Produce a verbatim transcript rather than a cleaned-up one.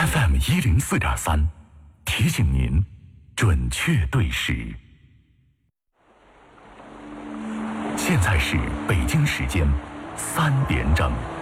F M 一零四点三，提醒您准确对时。现在是北京时间三点整。